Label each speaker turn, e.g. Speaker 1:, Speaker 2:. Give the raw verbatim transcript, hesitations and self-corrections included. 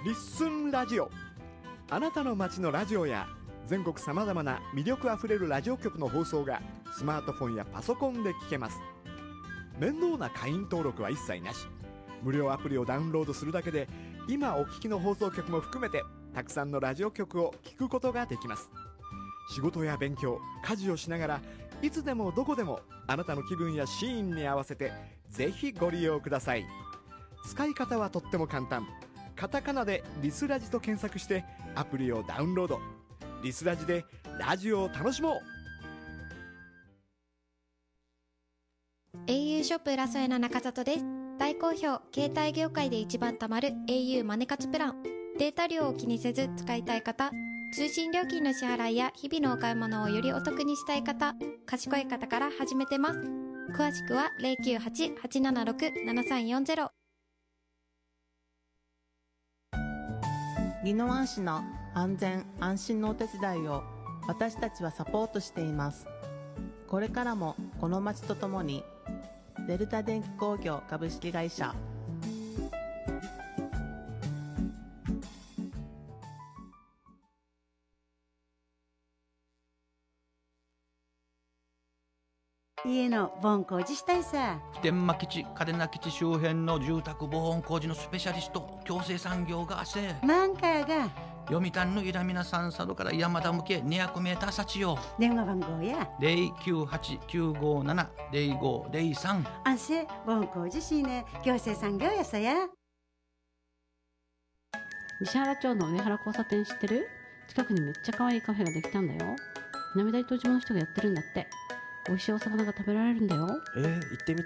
Speaker 1: リッスンラジオ。あなたの街のラジオや全国さまざまな魅力あふれるラジオ局の放送がスマートフォンやパソコンで聞けます。面倒な会員登録は一切なし、無料アプリをダウンロードするだけで今お聞きの放送局も含めてたくさんのラジオ局を聞くことができます。仕事や勉強、家事をしながらいつでもどこでもあなたの気分やシーンに合わせてぜひご利用ください。使い方はとっても簡単。カタカナでリスラジと検索してアプリをダウンロード。リスラジでラジオを楽しもう。
Speaker 2: エーユー ショップ浦添の中里です。大好評、携帯業界で一番貯まる エーユー マネ活プラン。データ量を気にせず使いたい方、通信料金の支払いや日々のお買い物をよりお得にしたい方、賢い方から始めてます。詳しくは ゼロきゅうはち はちななろく ななさんよんゼロ。
Speaker 3: 宜野湾市の安全安心のお手伝いを私たちはサポートしています。これからもこの町とともにデルタ電気工業株式会社。
Speaker 4: 家の防音工事したいさ。
Speaker 5: 普天間基地嘉手納基地周辺の住宅防音工事のスペシャリスト共生産業がせ
Speaker 4: なんかやが
Speaker 5: 読谷のイラミナ山佐渡から山田向けにひゃくメーター先よ。
Speaker 4: 電話番号や
Speaker 5: ゼロきゅうはち きゅうごなな ゼロごゼロさん。
Speaker 4: 安静防音工事しね行政産業やさや。
Speaker 6: 西原町の上原交差点知ってる？近くにめっちゃ可愛いカフェができたんだよ。南大東島の人がやってるんだって。美味しいお魚が食べられるんだよ。
Speaker 7: えー、行ってみ